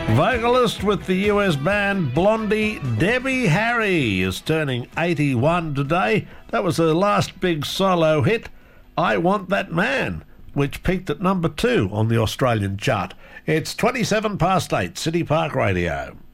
Vocalist with the US band Blondie, Debbie Harry, is turning 81 today. That was her last big solo hit, I Want That Man, which peaked at number 2 on the Australian chart. It's 8:27, City Park Radio.